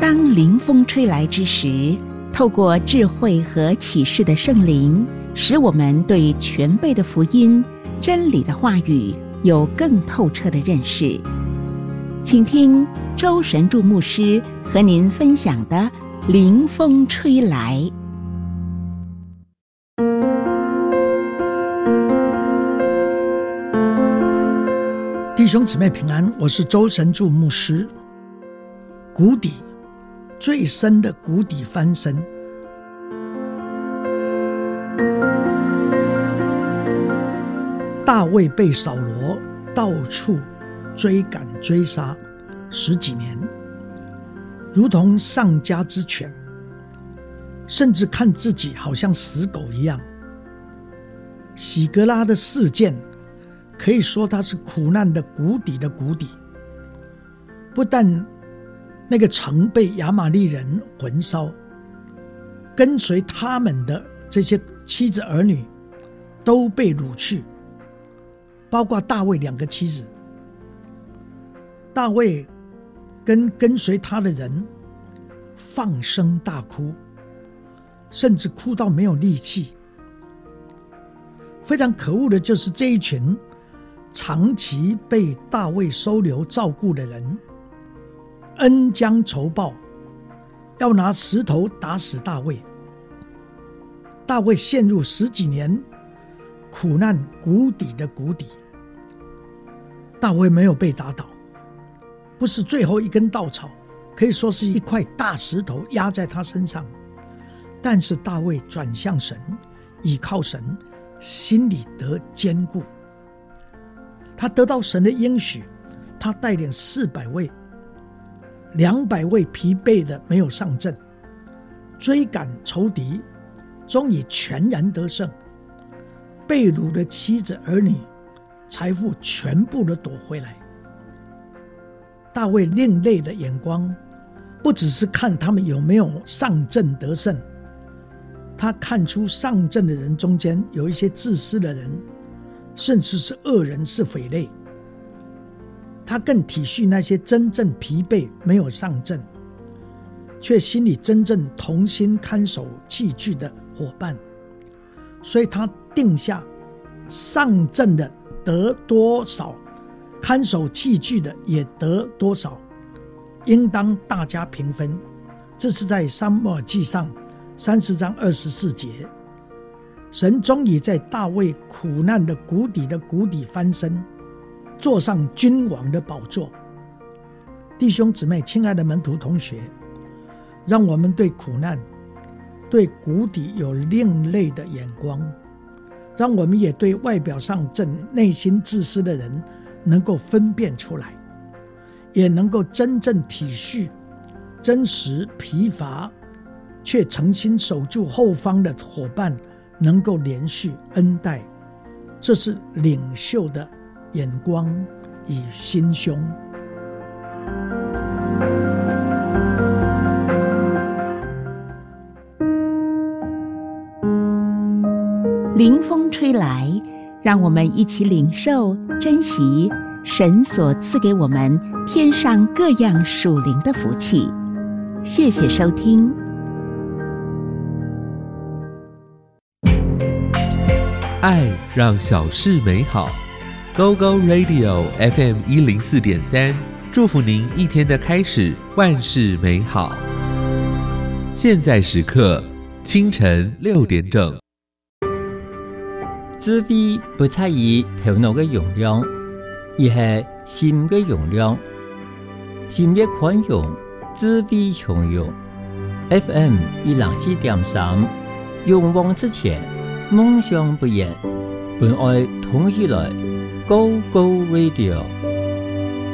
当灵风吹来之时，透过智慧和启示的圣灵，使我们对全备的福音、真理的话语有更透彻的认识。请听周神助牧师和您分享的灵风吹来。 弟兄姊妹平安，我是周神助牧师。谷底，最深的谷底翻身。大卫被扫罗到处追赶追杀10几年，如同丧家之犬，甚至看自己好像死狗一样。喜格拉的事件可以说它是苦难的谷底的谷底，不但那个城被亚玛力人焚烧，跟随他们的这些妻子儿女都被掳去，包括大卫2个妻子。大卫跟随他的人放声大哭，甚至哭到没有力气。非常可恶的就是这一群长期被大卫收留照顾的人，恩将仇报，要拿石头打死大卫。大卫陷入10几年苦难谷底的谷底。大卫没有被打倒，不是最后一根稻草，可以说是一块大石头压在他身上。但是大卫转向神，倚靠神，心里得坚固。他得到神的应许，他带领400位，200位疲惫的没有上阵，追赶仇敌，终以全然得胜。被掳的妻子儿女财富全部都夺回来。大卫另类的眼光不只是看他们有没有上阵得胜，他看出上阵的人中间有一些自私的人，甚至是恶人，是匪类。他更体恤那些真正疲惫没有上阵，却心里真正同心看守器具的伙伴。所以他定下上阵的得多少，看守器具的也得多少，应当大家平分。这是在撒母耳记上30章24节。神终于在大卫苦难的谷底的谷底翻身，坐上君王的宝座。弟兄姊妹，亲爱的门徒同学，让我们对苦难、对谷底有另类的眼光，让我们也对外表上正内心自私的人能够分辨出来，也能够真正体恤真实疲乏却诚心守住后方的伙伴，能够连续恩待。这是领袖的眼光与心胸。 灵风吹来，让我们一起领受珍惜神所赐给我们天上各样属灵的福气。谢谢收听。 爱让小事美好。 Go Go Radio FM 104.3，祝福您一天的开始万事美好。现在时刻清晨6点整。 智慧不在于头腦嘅容量，而係心嘅容量。心越寬容，智慧從容。FM 104.3，勇往直前，夢想不言，本愛同起來 ，Go Go Radio。